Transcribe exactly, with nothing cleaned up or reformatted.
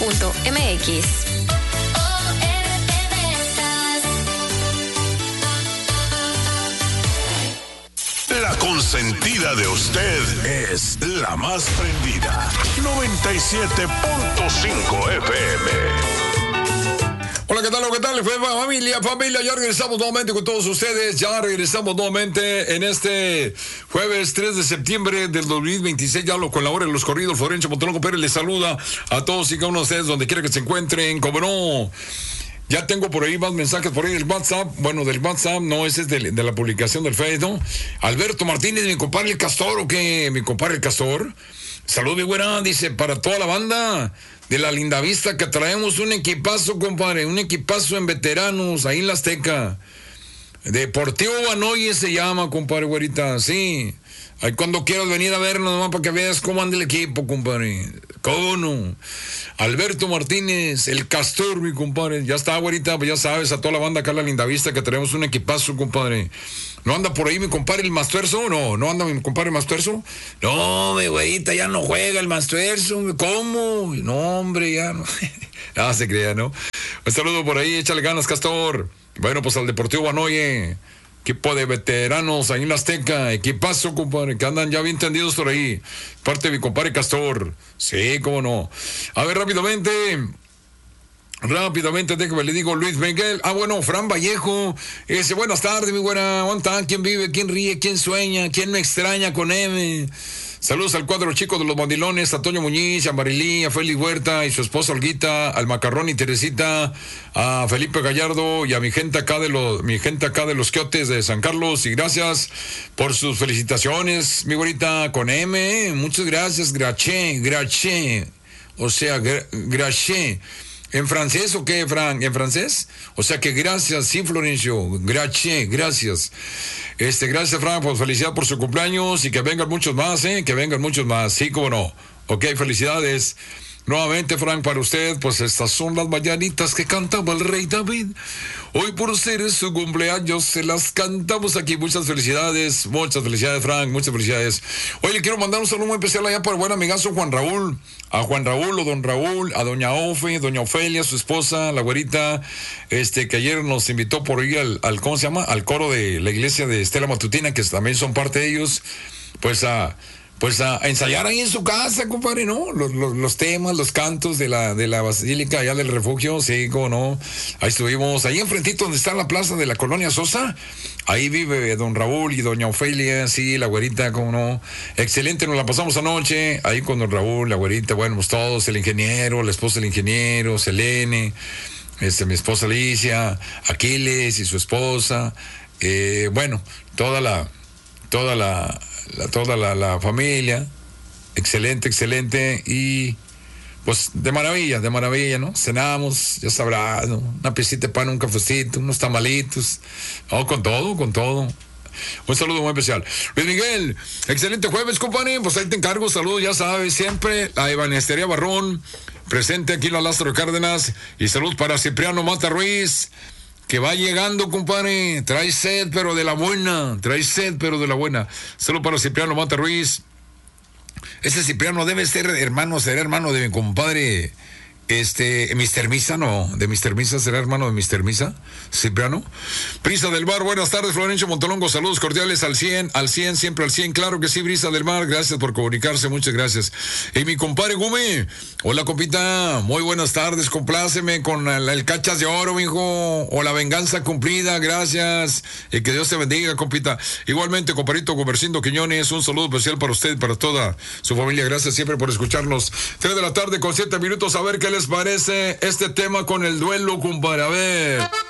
punto m x. La consentida de usted es la más prendida. noventa y siete punto cinco F M. Hola, ¿qué tal? ¿Qué tal? Familia, familia, ya regresamos nuevamente con todos ustedes. Ya regresamos nuevamente en este jueves tres de septiembre del dos mil veintiséis. Ya lo con la hora de los corridos. Florencio Montelongo Pérez les saluda a todos y cada uno de ustedes donde quiera que se encuentren. Como no, ya tengo por ahí más mensajes por ahí del WhatsApp. Bueno, del WhatsApp, no, ese es de, de la publicación del Facebook, ¿no? Alberto Martínez, mi compadre el Castor, ¿o qué? Mi compadre el Castor. Salud, mi güera, dice, para toda la banda de la Lindavista, que traemos un equipazo, compadre, un equipazo en veteranos, ahí en la Azteca. Deportivo Banoye se llama, compadre, güerita, sí. Ahí cuando quieras venir a vernos, nomás para que veas cómo anda el equipo, compadre. ¿Cómo no? Alberto Martínez, el Castor, mi compadre. Ya está, güerita, pues ya sabes, a toda la banda acá en la Lindavista, que traemos un equipazo, compadre. ¿No anda por ahí mi compadre el Mastuerzo? No, ¿no anda mi compadre el Mastuerzo? No, mi güeyita, ya no juega el Mastuerzo. ¿Cómo? No, hombre, ya no. Ah, se crea, ¿no? Un saludo por ahí, échale ganas, Castor. Bueno, pues al Deportivo Banoye, equipo de veteranos ahí en la Azteca, equipazo, compadre, que andan ya bien tendidos por ahí. Parte de mi compadre Castor. Sí, cómo no. A ver, rápidamente... Rápidamente, déjame le digo Luis Miguel. Ah, bueno, Fran Vallejo. Ese, buenas tardes, mi buena. ¿Quién vive? ¿Quién ríe? ¿Quién sueña? ¿Quién me extraña con M? Saludos al cuadro chico de los Mandilones, a Toño Muñiz, a Marilí, a Félix Huerta y su esposa Olguita, al Macarrón y Teresita, a Felipe Gallardo y a mi gente acá de los, mi gente acá de los Quiotes de San Carlos. Y gracias por sus felicitaciones, mi güerita, con M. Muchas gracias, graché, graché. O sea, gra, graché. ¿En francés o qué, Fran? ¿En francés? O sea que gracias, sí, Florencio. Gracias, gracias. Este, gracias, Fran, por felicidad por su cumpleaños y que vengan muchos más, ¿eh? Que vengan muchos más, sí, cómo no. Ok, felicidades. Nuevamente, Frank, para usted, pues estas son las mañanitas que cantaba el rey David. Hoy por ser su cumpleaños se las cantamos aquí. Muchas felicidades, muchas felicidades, Frank, muchas felicidades. Hoy le quiero mandar un saludo muy especial allá para el buen amigazo Juan Raúl. A Juan Raúl o don Raúl, a doña Ofe, doña Ofelia, su esposa, la güerita, este, que ayer nos invitó por ir al, al, ¿cómo se llama? Al coro de la iglesia de Estela Matutina, que también son parte de ellos, pues a... Pues a, a ensayar ahí en su casa, compadre, ¿no? Los, los, los temas, los cantos de la, de la Basílica allá del Refugio, sí, cómo no. Ahí estuvimos, ahí enfrentito donde está la plaza de la Colonia Sosa. Ahí vive don Raúl y doña Ofelia, sí, la güerita, cómo no. Excelente, nos la pasamos anoche, ahí con don Raúl, la güerita, bueno, pues todos, el ingeniero, la esposa del ingeniero, Selene, este, mi esposa Alicia, Aquiles y su esposa, eh, bueno, toda la, toda la... La, toda la, la familia, excelente, excelente, y pues de maravilla, de maravilla, ¿no? Cenamos, ya sabrás, ¿no? Una piecita de pan, un cafecito, unos tamalitos, no, con todo, con todo. Un saludo muy especial. Luis Miguel, excelente jueves, compadre, pues ahí te encargo, saludos, ya sabes, siempre a Ebanistería Barrón, presente aquí en la Lázaro Cárdenas, y salud para Cipriano Mata Ruiz, que va llegando, compadre, trae sed, pero de la buena, trae sed, pero de la buena. Solo para Cipriano Mata Ruiz. Ese Cipriano debe ser hermano, será hermano de mi compadre, este, mister Misa, no, de mister Misa, será hermano de mister Misa, Cipriano. Brisa del Mar, buenas tardes, Florencio Montolongo, saludos cordiales al cien, al cien, siempre al cien, claro que sí, Brisa del Mar, gracias por comunicarse, muchas gracias. Y mi compadre Gume, hola compita, muy buenas tardes, compláceme con el, el cachas de oro, mijo, o la venganza cumplida, gracias, y que Dios te bendiga, compita. Igualmente, compadrito Comercindo Quiñones, un saludo especial para usted y para toda su familia, gracias siempre por escucharnos. Tres de la tarde con siete minutos, a ver qué les parece este tema con el duelo, compadre, a ver.